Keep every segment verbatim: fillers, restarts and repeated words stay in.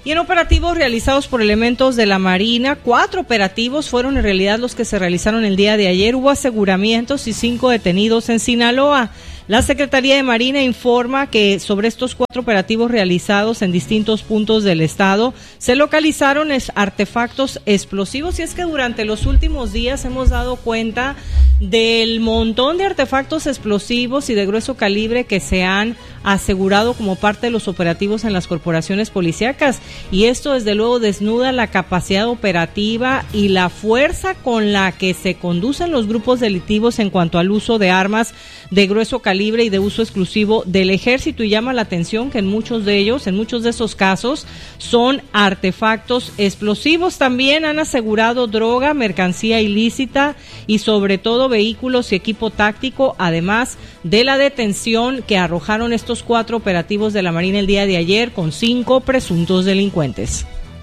Y en operativos realizados por elementos de la Marina, cuatro operativos fueron en realidad los que se realizaron el día de ayer. Hubo aseguramientos y cinco detenidos en Sinaloa. La Secretaría de Marina informa que sobre estos cuatro operativos realizados en distintos puntos del estado se localizaron artefactos explosivos, y es que durante los últimos días hemos dado cuenta del montón de artefactos explosivos y de grueso calibre que se han asegurado como parte de los operativos en las corporaciones policíacas, y esto desde luego desnuda la capacidad operativa y la fuerza con la que se conducen los grupos delictivos en cuanto al uso de armas de grueso calibre y de uso exclusivo del ejército, y llama la atención que en muchos de ellos, en muchos de esos casos, son artefactos explosivos. También han asegurado droga, mercancía ilícita y sobre todo vehículos y equipo táctico, además de la detención que arrojaron estos cuatro operativos de la Marina el día de ayer con cinco presuntos delincuentes.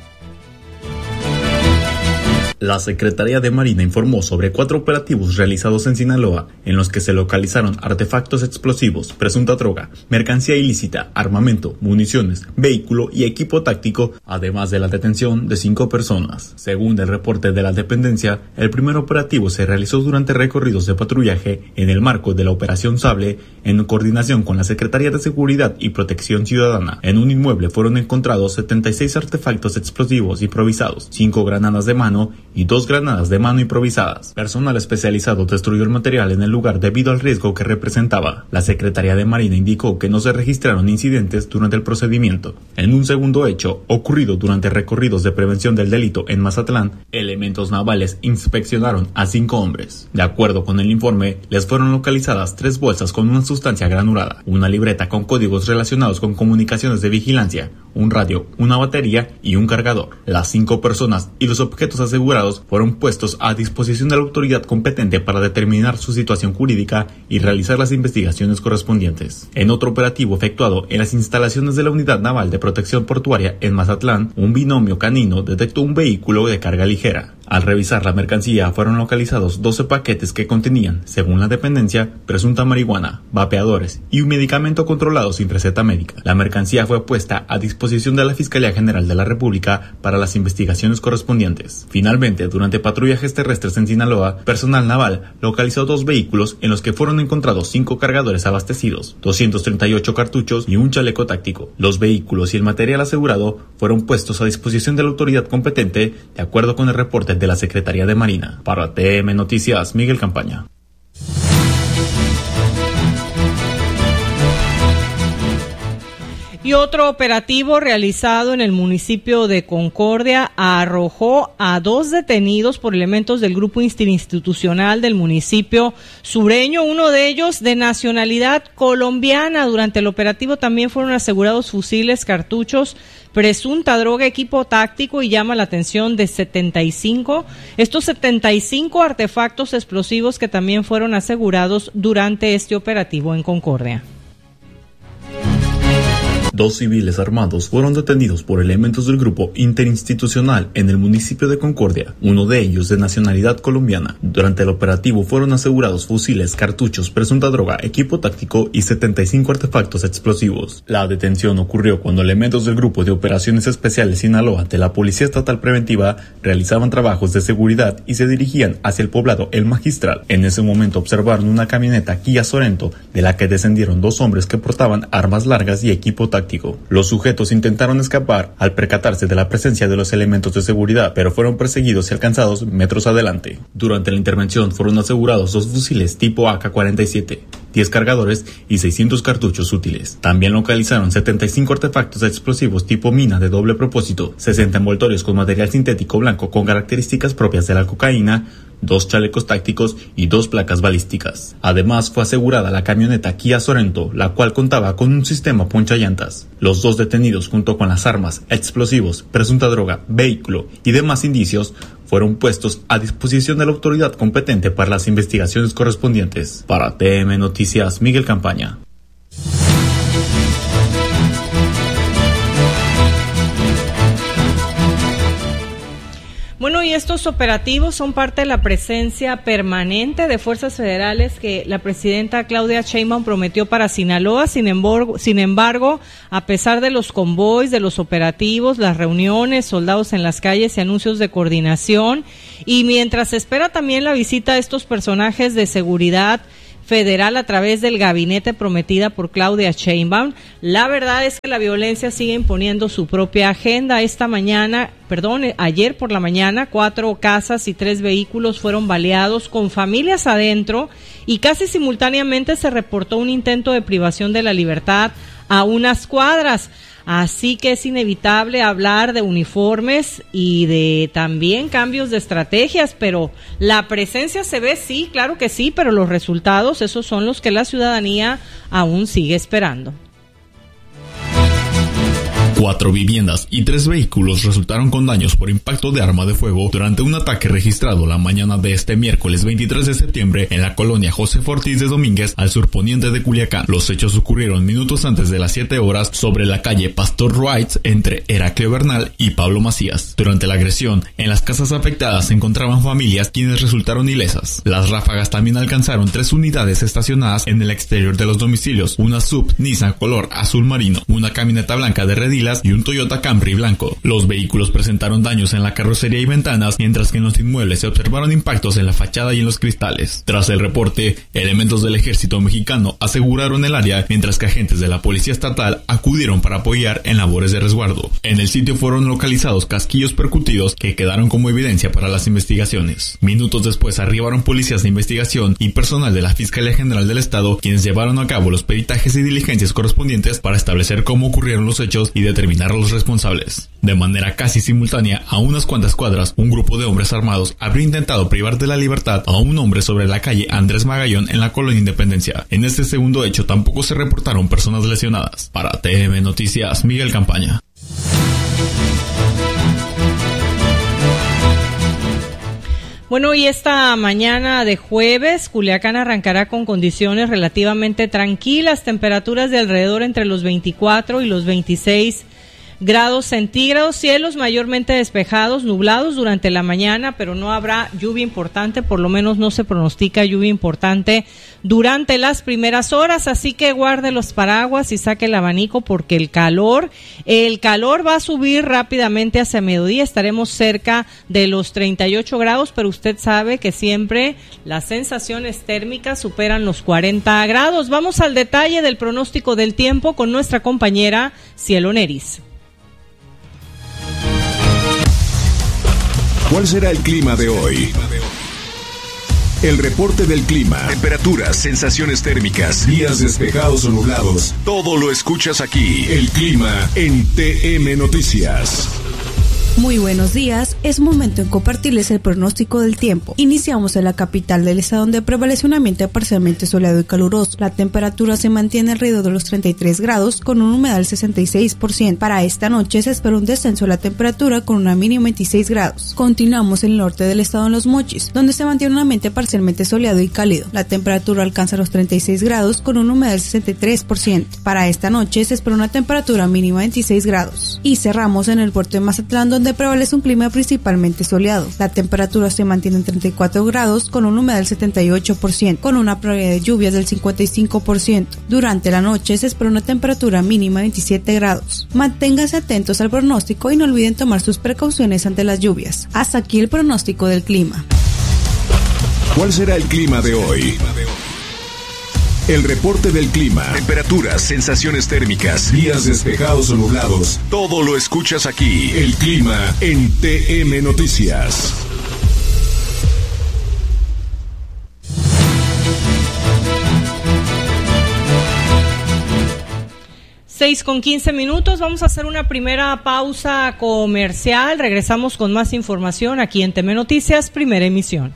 La Secretaría de Marina informó sobre cuatro operativos realizados en Sinaloa, en los que se localizaron artefactos explosivos, presunta droga, mercancía ilícita, armamento, municiones, vehículo y equipo táctico, además de la detención de cinco personas. Según el reporte de la dependencia, el primer operativo se realizó durante recorridos de patrullaje en el marco de la Operación Sable, en coordinación con la Secretaría de Seguridad y Protección Ciudadana. En un inmueble fueron encontrados setenta y seis artefactos explosivos improvisados, cinco granadas de mano y dos granadas de mano improvisadas. Personal especializado destruyó el material en el lugar debido al riesgo que representaba. La Secretaría de Marina indicó que no se registraron incidentes durante el procedimiento. En un segundo hecho, ocurrido durante recorridos de prevención del delito en Mazatlán, elementos navales inspeccionaron a cinco hombres. De acuerdo con el informe, les fueron localizadas tres bolsas con una sustancia granulada, una libreta con códigos relacionados con comunicaciones de vigilancia, un radio, una batería y un cargador. Las cinco personas y los objetos asegurados fueron puestos a disposición de la autoridad competente para determinar su situación jurídica y realizar las investigaciones correspondientes. En otro operativo efectuado en las instalaciones de la Unidad Naval de Protección Portuaria en Mazatlán, un binomio canino detectó un vehículo de carga ligera. Al revisar la mercancía fueron localizados doce paquetes que contenían, según la dependencia, presunta marihuana, vapeadores y un medicamento controlado sin receta médica. La mercancía fue puesta a disposición de la Fiscalía General de la República para las investigaciones correspondientes. Finalmente, durante patrullajes terrestres en Sinaloa, personal naval localizó dos vehículos en los que fueron encontrados cinco cargadores abastecidos, doscientos treinta y ocho cartuchos y un chaleco táctico. Los vehículos y el material asegurado fueron puestos a disposición de la autoridad competente, de acuerdo con el reporte de la Secretaría de Marina. Para T M Noticias, Miguel Campaña. Y otro operativo realizado en el municipio de Concordia arrojó a dos detenidos por elementos del grupo interinstitucional del municipio sureño, uno de ellos de nacionalidad colombiana. Durante el operativo también fueron asegurados fusiles, cartuchos, presunta droga, equipo táctico, y llama la atención de setenta y cinco, estos setenta y cinco artefactos explosivos que también fueron asegurados durante este operativo en Concordia. Dos civiles armados fueron detenidos por elementos del grupo interinstitucional en el municipio de Concordia, uno de ellos de nacionalidad colombiana. Durante el operativo fueron asegurados fusiles, cartuchos, presunta droga, equipo táctico y setenta y cinco artefactos explosivos. La detención ocurrió cuando elementos del Grupo de Operaciones Especiales Sinaloa de la Policía Estatal Preventiva realizaban trabajos de seguridad y se dirigían hacia el poblado El Magistral. En ese momento observaron una camioneta Kia Sorento, de la que descendieron dos hombres que portaban armas largas y equipo táctico. Los sujetos intentaron escapar al percatarse de la presencia de los elementos de seguridad, pero fueron perseguidos y alcanzados metros adelante. Durante la intervención fueron asegurados dos fusiles tipo A K cuarenta y siete, diez cargadores y seiscientos cartuchos útiles. También localizaron setenta y cinco artefactos explosivos tipo mina de doble propósito, sesenta envoltorios con material sintético blanco con características propias de la cocaína, dos chalecos tácticos y dos placas balísticas. Además, fue asegurada la camioneta Kia Sorento, la cual contaba con un sistema ponchallantas. Los dos detenidos, junto con las armas, explosivos, presunta droga, vehículo y demás indicios, fueron puestos a disposición de la autoridad competente para las investigaciones correspondientes. Para T M Noticias, Miguel Campaña. Bueno, y estos operativos son parte de la presencia permanente de fuerzas federales que la presidenta Claudia Sheinbaum prometió para Sinaloa. Sin embargo, sin embargo, a pesar de los convoys, de los operativos, las reuniones, soldados en las calles y anuncios de coordinación, y mientras se espera también la visita de estos personajes de seguridad federal a través del gabinete prometida por Claudia Sheinbaum, la verdad es que la violencia sigue imponiendo su propia agenda. Esta mañana, perdón, ayer por la mañana, cuatro casas y tres vehículos fueron baleados con familias adentro y casi simultáneamente se reportó un intento de privación de la libertad a unas cuadras. Así que es inevitable hablar de uniformes y de también cambios de estrategias, pero la presencia se ve, sí, claro que sí, pero los resultados, esos son los que la ciudadanía aún sigue esperando. Cuatro viviendas y tres vehículos resultaron con daños por impacto de arma de fuego durante un ataque registrado la mañana de este miércoles veintitrés de septiembre en la colonia José Ortiz de Domínguez, al surponiente de Culiacán. Los hechos ocurrieron minutos antes de las siete horas sobre la calle Pastor Wright entre Heraclio Bernal y Pablo Macías. Durante la agresión, en las casas afectadas se encontraban familias quienes resultaron ilesas. Las ráfagas también alcanzaron tres unidades estacionadas en el exterior de los domicilios, una sub Nissan color azul marino, una camioneta blanca de Redil y un Toyota Camry blanco. Los vehículos presentaron daños en la carrocería y ventanas, mientras que en los inmuebles se observaron impactos en la fachada y en los cristales. Tras el reporte, elementos del ejército mexicano aseguraron el área, mientras que agentes de la policía estatal acudieron para apoyar en labores de resguardo. En el sitio fueron localizados casquillos percutidos que quedaron como evidencia para las investigaciones. Minutos después arribaron policías de investigación y personal de la Fiscalía General del Estado, quienes llevaron a cabo los peritajes y diligencias correspondientes para establecer cómo ocurrieron los hechos y determinar a los responsables. De manera casi simultánea, a unas cuantas cuadras, un grupo de hombres armados habría intentado privar de la libertad a un hombre sobre la calle Andrés Magallón en la colonia Independencia. En este segundo hecho tampoco se reportaron personas lesionadas. Para T M Noticias, Miguel Campaña. Bueno, y esta mañana de jueves, Culiacán arrancará con condiciones relativamente tranquilas, temperaturas de alrededor entre los veinticuatro y los veintiséis grados centígrados, cielos mayormente despejados, nublados durante la mañana, pero no habrá lluvia importante, por lo menos no se pronostica lluvia importante durante las primeras horas, así que guarde los paraguas y saque el abanico porque el calor, el calor va a subir rápidamente hacia mediodía, estaremos cerca de los treinta y ocho grados, pero usted sabe que siempre las sensaciones térmicas superan los cuarenta grados. Vamos al detalle del pronóstico del tiempo con nuestra compañera Cielo Neris. ¿Cuál será el clima de hoy? El reporte del clima, temperaturas, sensaciones térmicas, días despejados o nublados. Todo lo escuchas aquí. El clima en T M Noticias. Muy buenos días, es momento de compartirles el pronóstico del tiempo. Iniciamos en la capital del estado, donde prevalece un ambiente parcialmente soleado y caluroso. La temperatura se mantiene alrededor de los treinta y tres grados con una humedad del sesenta y seis por ciento. Para esta noche se espera un descenso de la temperatura con una mínima de veintiséis grados. Continuamos en el norte del estado, en Los Mochis, donde se mantiene un ambiente parcialmente soleado y cálido. La temperatura alcanza los treinta y seis grados con una humedad del sesenta y tres por ciento. Para esta noche se espera una temperatura mínima de veintiséis grados. Y cerramos en el puerto de Mazatlán, donde prevalece un clima principalmente soleado. La temperatura se mantiene en treinta y cuatro grados con una humedad del setenta y ocho por ciento, con una probabilidad de lluvias del cincuenta y cinco por ciento. Durante la noche se espera una temperatura mínima de veintisiete grados. Manténganse atentos al pronóstico y no olviden tomar sus precauciones ante las lluvias. Hasta aquí el pronóstico del clima. ¿Cuál será el clima de hoy? El reporte del clima, temperaturas, sensaciones térmicas, días despejados o nublados. Todo lo escuchas aquí. El clima en T M Noticias. Seis con quince minutos, vamos a hacer una primera pausa comercial. Regresamos con más información aquí en T M Noticias, primera emisión.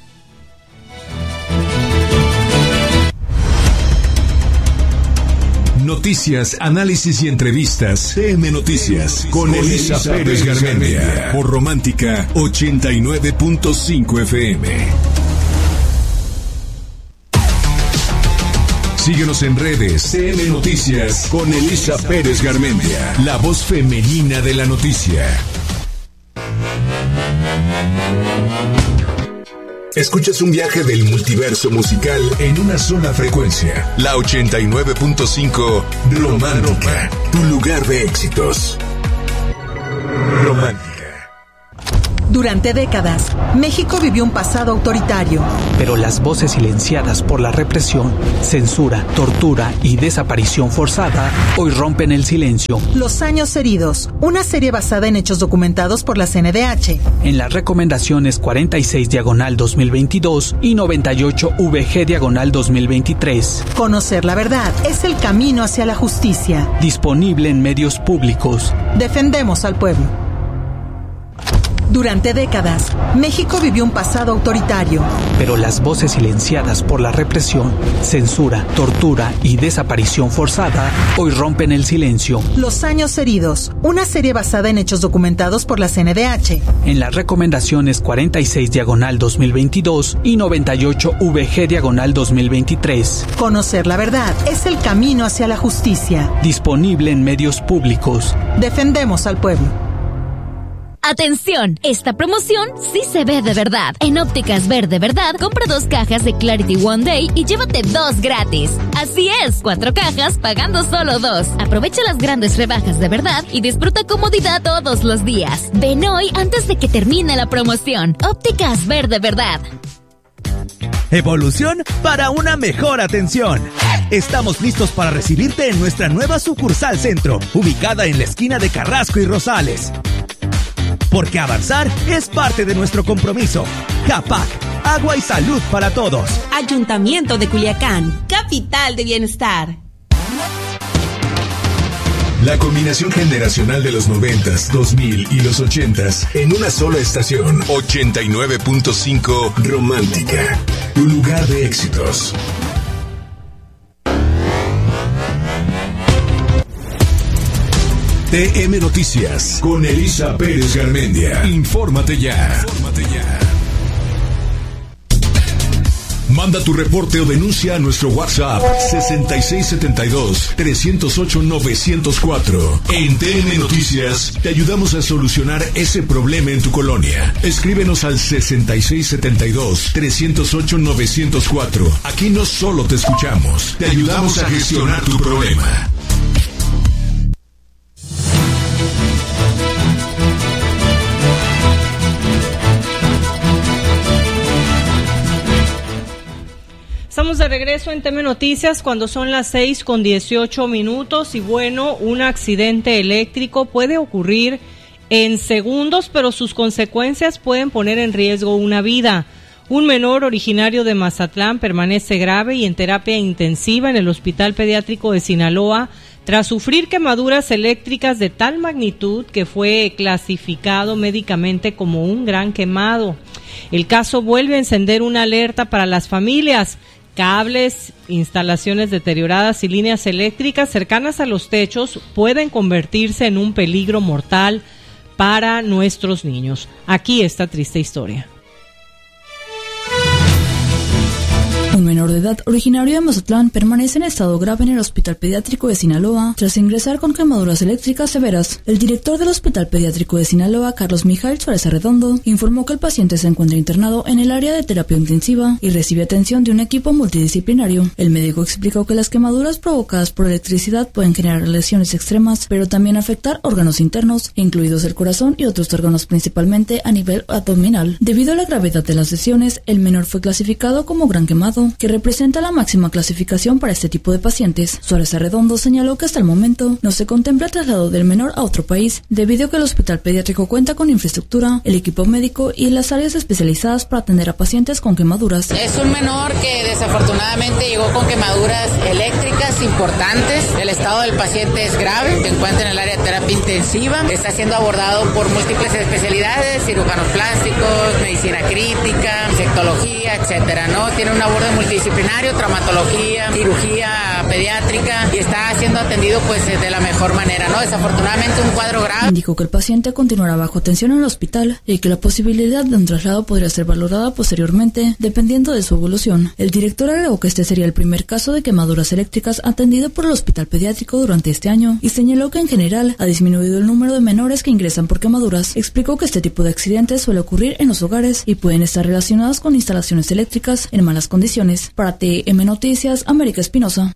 Noticias, análisis y entrevistas. T M Noticias con Elisa Pérez Garmendia por Romántica ochenta y nueve punto cinco F M. Síguenos en redes. T M Noticias con Elisa Pérez Garmendia, la voz femenina de la noticia. Escuchas un viaje del multiverso musical en una sola frecuencia. La ochenta y nueve punto cinco Romántica, tu lugar de éxitos. Romántica. Durante décadas, México vivió un pasado autoritario. Pero las voces silenciadas por la represión, censura, tortura y desaparición forzada hoy rompen el silencio. Los años heridos, una serie basada en hechos documentados por la C N D H. En las recomendaciones cuarenta y seis diagonal dos mil veintidós y noventa y ocho V G diagonal dos mil veintitrés. Conocer la verdad es el camino hacia la justicia. Disponible en medios públicos. Defendemos al pueblo. Durante décadas, México vivió un pasado autoritario. Pero las voces silenciadas por la represión, censura, tortura y desaparición forzada hoy rompen el silencio. Los años heridos, una serie basada en hechos documentados por la C N D H. En las recomendaciones cuarenta y seis diagonal dos mil veintidós y noventa y ocho V G diagonal dos mil veintitrés. Conocer la verdad es el camino hacia la justicia. Disponible en medios públicos. Defendemos al pueblo. ¡Atención! Esta promoción sí se ve de verdad. En Ópticas Verde Verdad, compra dos cajas de Clarity One Day y llévate dos gratis. Así es, cuatro cajas pagando solo dos. Aprovecha las grandes rebajas de verdad y disfruta comodidad todos los días. Ven hoy antes de que termine la promoción. Ópticas Verde Verdad. Evolución para una mejor atención. Estamos listos para recibirte en nuestra nueva sucursal centro, ubicada en la esquina de Carrasco y Rosales. Porque avanzar es parte de nuestro compromiso. Capac, agua y salud para todos. Ayuntamiento de Culiacán, capital de bienestar. La combinación generacional de los noventas, dos mil y los ochentas en una sola estación. ochenta y nueve punto cinco Romántica, tu lugar de éxitos. T M Noticias con Elisa Pérez Garmendia. Infórmate ya. Infórmate ya. Manda tu reporte o denuncia a nuestro WhatsApp sesenta y seis setenta y dos, trescientos ocho, novecientos cuatro. En T M Noticias te ayudamos a solucionar ese problema en tu colonia. Escríbenos al sesenta y seis setenta y dos, trescientos ocho, novecientos cuatro. Aquí no solo te escuchamos, te ayudamos a gestionar tu problema. Estamos de regreso en T M Noticias cuando son las seis con dieciocho minutos y bueno, un accidente eléctrico puede ocurrir en segundos, pero sus consecuencias pueden poner en riesgo una vida. Un menor originario de Mazatlán permanece grave y en terapia intensiva en el Hospital Pediátrico de Sinaloa tras sufrir quemaduras eléctricas de tal magnitud que fue clasificado médicamente como un gran quemado. El caso vuelve a encender una alerta para las familias. Cables, instalaciones deterioradas y líneas eléctricas cercanas a los techos pueden convertirse en un peligro mortal para nuestros niños. Aquí esta triste historia. Un menor de edad originario de Mazatlán permanece en estado grave en el Hospital Pediátrico de Sinaloa tras ingresar con quemaduras eléctricas severas. El director del Hospital Pediátrico de Sinaloa, Carlos Mijail Suárez Arredondo, informó que el paciente se encuentra internado en el área de terapia intensiva y recibe atención de un equipo multidisciplinario. El médico explicó que las quemaduras provocadas por electricidad pueden generar lesiones extremas, pero también afectar órganos internos, incluidos el corazón y otros órganos, principalmente a nivel abdominal. Debido a la gravedad de las lesiones, el menor fue clasificado como gran quemado, que representa la máxima clasificación para este tipo de pacientes. Suárez Arredondo señaló que hasta el momento no se contempla el traslado del menor a otro país, debido a que el hospital pediátrico cuenta con infraestructura, el equipo médico y las áreas especializadas para atender a pacientes con quemaduras. Es un menor que desafortunadamente llegó con quemaduras eléctricas importantes. El estado del paciente es grave, se encuentra en el área de terapia intensiva, está siendo abordado por múltiples especialidades, cirujanos plásticos, medicina crítica, insectología, etcétera, ¿no? Tiene un abordaje multidisciplinario, traumatología, cirugía pediátrica y está siendo atendido pues de la mejor manera, ¿no? Desafortunadamente un cuadro grave. Indicó que el paciente continuará bajo atención en el hospital y que la posibilidad de un traslado podría ser valorada posteriormente dependiendo de su evolución. El director agregó que este sería el primer caso de quemaduras eléctricas atendido por el hospital pediátrico durante este año y señaló que en general ha disminuido disminuido el número de menores que ingresan por quemaduras. Explicó que este tipo de accidentes suele ocurrir en los hogares y pueden estar relacionados con instalaciones eléctricas en malas condiciones. Para T M Noticias, América Espinosa.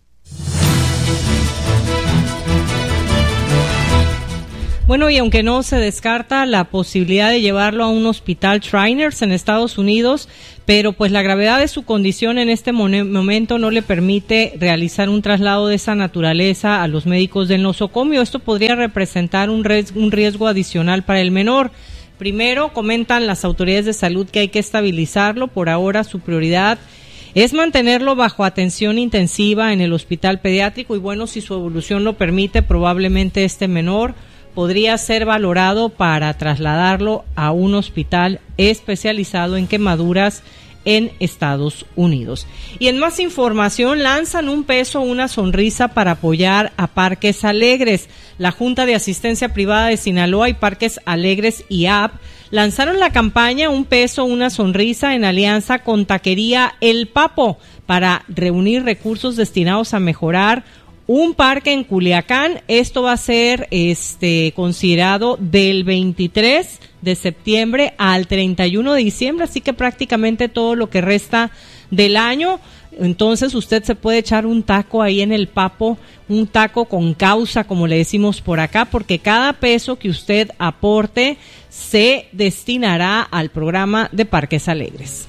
Bueno, y aunque no se descarta la posibilidad de llevarlo a un hospital Shriners en Estados Unidos, pero pues la gravedad de su condición en este momento no le permite realizar un traslado de esa naturaleza a los médicos del nosocomio. Esto podría representar un riesgo, un riesgo adicional para el menor. Primero, comentan las autoridades de salud que hay que estabilizarlo. Por ahora, su prioridad es mantenerlo bajo atención intensiva en el hospital pediátrico y bueno, si su evolución lo permite, probablemente este menor podría ser valorado para trasladarlo a un hospital especializado en quemaduras en Estados Unidos. Y en más información, lanzan un peso, una sonrisa para apoyar a Parques Alegres. La Junta de Asistencia Privada de Sinaloa y Parques Alegres y A P lanzaron la campaña Un peso, una sonrisa en alianza con Taquería El Papo para reunir recursos destinados a mejorar un parque en Culiacán. Esto va a ser este considerado del veintitrés de septiembre al treinta y uno de diciembre, así que prácticamente todo lo que resta del año. Entonces usted se puede echar un taco ahí en El Papo, un taco con causa, como le decimos por acá, porque cada peso que usted aporte se destinará al programa de Parques Alegres.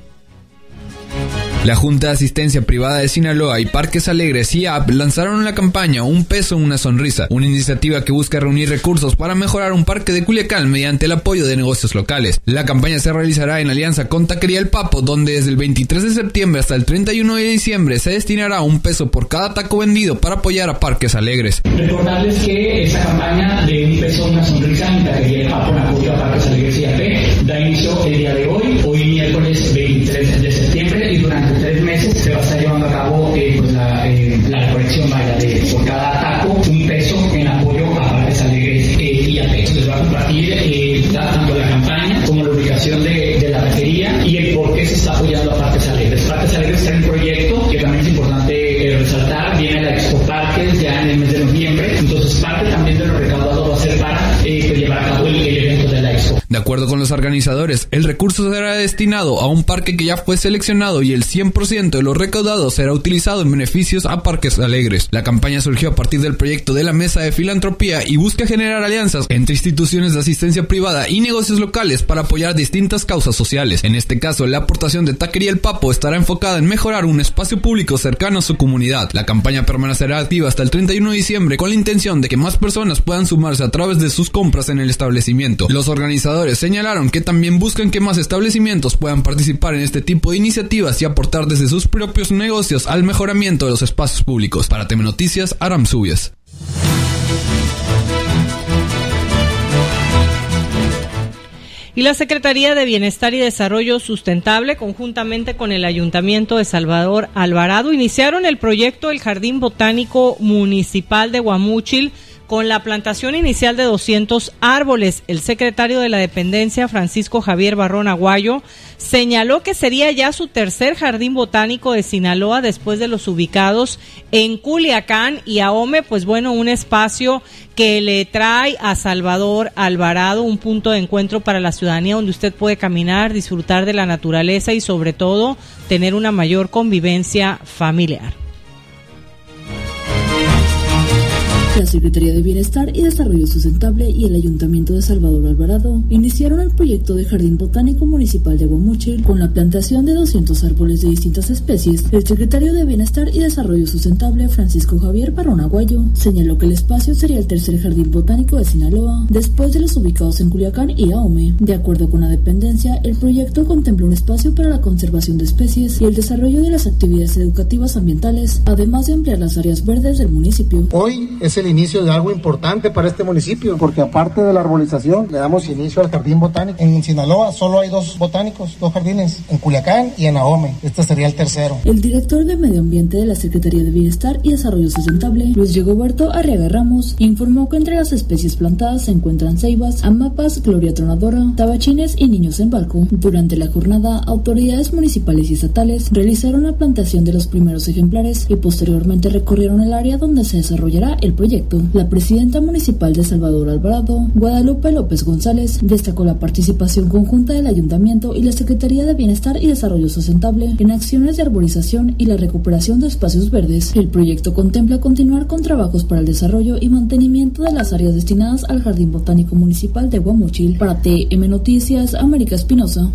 La Junta de Asistencia Privada de Sinaloa y Parques Alegres y A P lanzaron la campaña Un peso, una sonrisa, una iniciativa que busca reunir recursos para mejorar un parque de Culiacán mediante el apoyo de negocios locales. La campaña se realizará en alianza con Taquería El Papo, donde desde el veintitrés de septiembre hasta el treinta y uno de diciembre se destinará un peso por cada taco vendido para apoyar a Parques Alegres. Recordarles que esta campaña de Un peso, una sonrisa en Taquería El Papo en apoyo a Parques Alegres y A P da inicio el día de hoy, hoy miércoles veintitrés de septiembre, y durante tres meses se va a estar llevando a cabo eh, pues la, eh, la recolección vaya de por cada taco un peso en apoyo a Parques Alegres eh, y A P. Les va a compartir eh, tanto la campaña como la ubicación de, de la taquería y el por qué se está apoyando a Parques Alegres. Parques Alegres está en un proyecto que también es importante eh, resaltar, viene la Expo Parques ya en el mes de noviembre, entonces parte también de lo recaudado va a ser para eh, pues llevar a cabo el, el evento de la Expo. De acuerdo con los organizadores, el recurso será destinado a un parque que ya fue seleccionado y el cien por ciento de lo recaudado será utilizado en beneficios a Parques Alegres. La campaña surgió a partir del proyecto de la Mesa de Filantropía y busca generar alianzas entre instituciones de asistencia privada y negocios locales para apoyar distintas causas sociales. En este caso, la aportación de Taquería El Papo estará enfocada en mejorar un espacio público cercano a su comunidad. La campaña permanecerá activa hasta el treinta y uno de diciembre con la intención de que más personas puedan sumarse a través de sus compras en el establecimiento. Los organizadores señalaron que también buscan que más establecimientos puedan participar en este tipo de iniciativas y aportar desde sus propios negocios al mejoramiento de los espacios públicos. Para T M Noticias, Aram Subias. Y la Secretaría de Bienestar y Desarrollo Sustentable, conjuntamente con el Ayuntamiento de Salvador Alvarado, iniciaron el proyecto del Jardín Botánico Municipal de Guamúchil, con la plantación inicial de doscientos árboles. El secretario de la dependencia, Francisco Javier Barrón Aguayo, señaló que sería ya su tercer jardín botánico de Sinaloa después de los ubicados en Culiacán y Ahome. Pues bueno, un espacio que le trae a Salvador Alvarado un punto de encuentro para la ciudadanía donde usted puede caminar, disfrutar de la naturaleza y sobre todo tener una mayor convivencia familiar. La Secretaría de Bienestar y Desarrollo Sustentable y el Ayuntamiento de Salvador Alvarado iniciaron el proyecto de Jardín Botánico Municipal de Guamúchil con la plantación de doscientos árboles de distintas especies. El secretario de Bienestar y Desarrollo Sustentable, Francisco Javier Barrón Aguayo, señaló que el espacio sería el tercer jardín botánico de Sinaloa, después de los ubicados en Culiacán y Ahome. De acuerdo con la dependencia, el proyecto contempla un espacio para la conservación de especies y el desarrollo de las actividades educativas ambientales, además de ampliar las áreas verdes del municipio. Hoy es el inicio de algo importante para este municipio, porque aparte de la arbolización, le damos inicio al jardín botánico. En Sinaloa solo hay dos botánicos, dos jardines, en Culiacán y en Ahome. Este sería el tercero. El director de Medio Ambiente de la Secretaría de Bienestar y Desarrollo Sustentable, Luis Rigoberto Arriaga Ramos, informó que entre las especies plantadas se encuentran ceibas, amapas, gloria tronadora, tabachines y niños en barco. Durante la jornada, autoridades municipales y estatales realizaron la plantación de los primeros ejemplares y posteriormente recorrieron el área donde se desarrollará el proyecto. proyecto. La presidenta municipal de Salvador Alvarado, Guadalupe López González, destacó la participación conjunta del Ayuntamiento y la Secretaría de Bienestar y Desarrollo Sustentable en acciones de arborización y la recuperación de espacios verdes. El proyecto contempla continuar con trabajos para el desarrollo y mantenimiento de las áreas destinadas al Jardín Botánico Municipal de Guamúchil. Para T M Noticias, América Espinosa.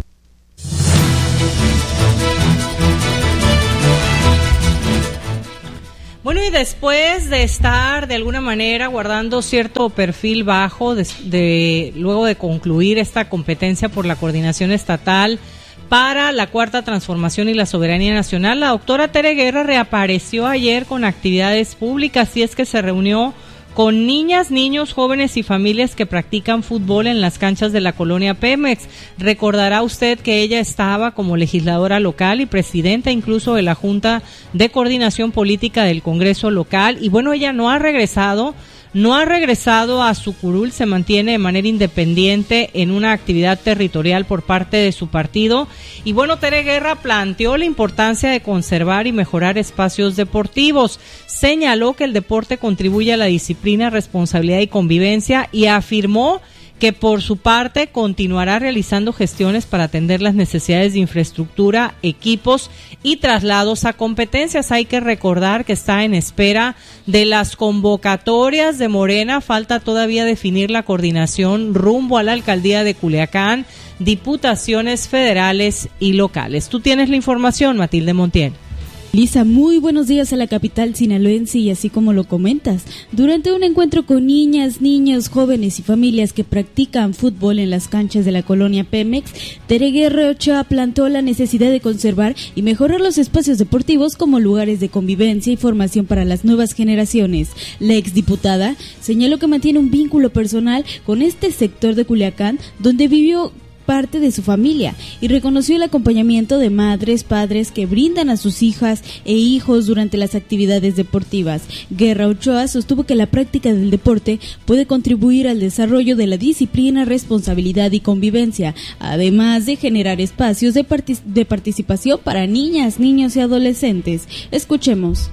Bueno, y después de estar de alguna manera guardando cierto perfil bajo, de, de luego de concluir esta competencia por la coordinación estatal para la Cuarta Transformación y la Soberanía Nacional, la doctora Tere Guerra reapareció ayer con actividades públicas, y es que se reunió con niñas, niños, jóvenes y familias que practican fútbol en las canchas de la colonia Pemex. Recordará usted que ella estaba como legisladora local y presidenta incluso de la Junta de Coordinación Política del Congreso local, y bueno, ella no ha regresado No ha regresado a su curul, se mantiene de manera independiente en una actividad territorial por parte de su partido. Y bueno, Tere Guerra planteó la importancia de conservar y mejorar espacios deportivos. Señaló que el deporte contribuye a la disciplina, responsabilidad y convivencia, y afirmó que por su parte continuará realizando gestiones para atender las necesidades de infraestructura, equipos y traslados a competencias. Hay que recordar que está en espera de las convocatorias de Morena. Falta todavía definir la coordinación rumbo a la alcaldía de Culiacán, diputaciones federales y locales. Tú tienes la información, Matilde Montiel. Lisa, muy buenos días a la capital sinaloense, y así como lo comentas, durante un encuentro con niñas, niños, jóvenes y familias que practican fútbol en las canchas de la colonia Pemex, Tere Guerra Ochoa planteó la necesidad de conservar y mejorar los espacios deportivos como lugares de convivencia y formación para las nuevas generaciones. La exdiputada señaló que mantiene un vínculo personal con este sector de Culiacán, donde vivió parte de su familia, y reconoció el acompañamiento de madres, padres que brindan a sus hijas e hijos durante las actividades deportivas. Guerra Ochoa sostuvo que la práctica del deporte puede contribuir al desarrollo de la disciplina, responsabilidad y convivencia, además de generar espacios de, partic- de participación para niñas, niños y adolescentes. Escuchemos.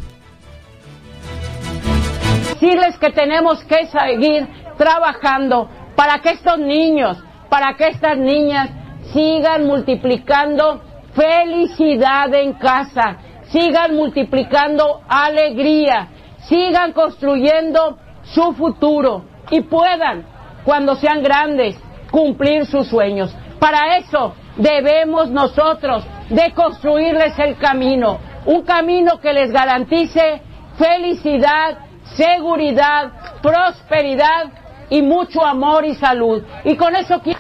Decirles que tenemos que seguir trabajando para que estos niños, para que estas niñas sigan multiplicando felicidad en casa, sigan multiplicando alegría, sigan construyendo su futuro y puedan, cuando sean grandes, cumplir sus sueños. Para eso debemos nosotros de construirles el camino, un camino que les garantice felicidad, seguridad, prosperidad y mucho amor y salud. Y con eso quiero...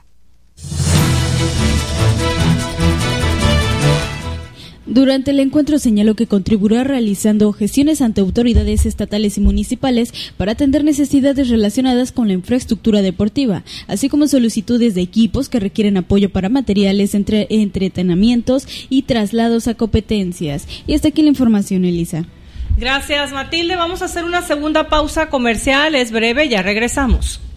Durante el encuentro señaló que contribuirá realizando gestiones ante autoridades estatales y municipales para atender necesidades relacionadas con la infraestructura deportiva, así como solicitudes de equipos que requieren apoyo para materiales, entre, entretenimientos y traslados a competencias. Y hasta aquí la información, Elisa. Gracias, Matilde. Vamos a hacer una segunda pausa comercial, es breve, ya regresamos.